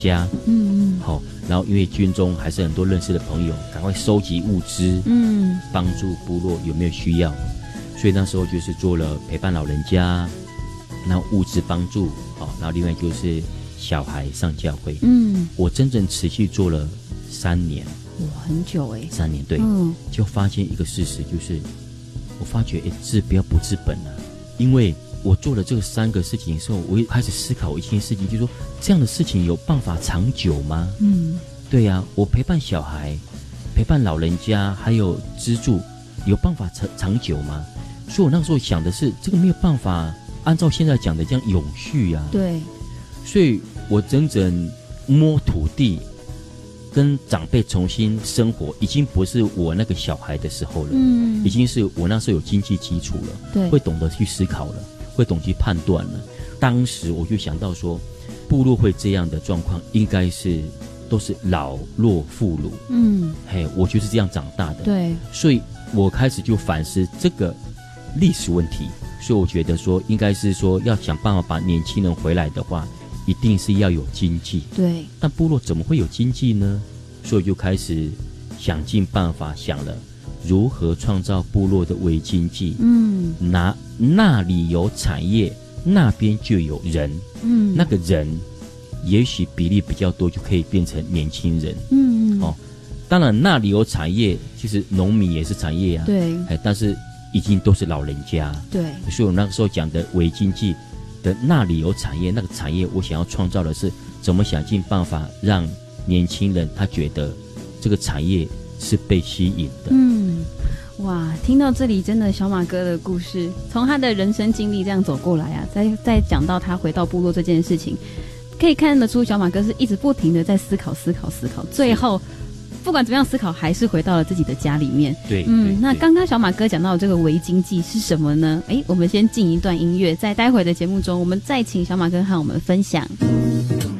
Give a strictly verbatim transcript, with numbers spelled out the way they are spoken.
家，嗯嗯，好、哦，然后因为军中还是很多认识的朋友，赶快收集物资，嗯，帮助部落有没有需要，所以那时候就是做了陪伴老人家，然后物资帮助，好、哦，然后另外就是小孩上教会，嗯，我真正持续做了三年， 哇，很久哎， 三年对，嗯，就发现一个事实，就是我发觉哎，治标不治本啊，因为我做了这个三个事情的时候，我也开始思考一件事情，就是说这样的事情有办法长久吗？嗯，对呀、啊，我陪伴小孩、陪伴老人家，还有资助，有办法长长久吗？所以我那时候想的是，这个没有办法按照现在讲的这样永续啊。 对， 所以我整整摸土地，跟长辈重新生活，已经不是我那个小孩的时候了，嗯，已经是我那时候有经济基础了，对，会懂得去思考了。会懂去判断了。当时我就想到说，部落会这样的状况，应该是都是老弱妇孺。嗯，嘿，我就是这样长大的。 对， 所以我开始就反思这个历史问题。所以我觉得说，应该是说要想办法把年轻人回来的话，一定是要有经济。 对， 但部落怎么会有经济呢？所以就开始想尽办法想了。如何创造部落的微经济？嗯，那那里有产业，那边就有人。嗯，那个人也许比例比较多，就可以变成年轻人。嗯，哦，当然那里有产业，其实农民也是产业啊。 对， 哎，但是已经都是老人家。 对， 所以我那个时候讲的微经济的那里有产业，那个产业我想要创造的是怎么想尽办法让年轻人他觉得这个产业是被吸引的。 嗯，哇，听到这里真的小马哥的故事，从他的人生经历这样走过来啊，再再讲到他回到部落这件事情，可以看得出小马哥是一直不停的在思考思考思考，最后不管怎么样思考还是回到了自己的家里面。 对， 嗯，那刚刚小马哥讲到的这个微经济是什么呢？诶，我们先进一段音乐，在待会的节目中我们再请小马哥和我们分享。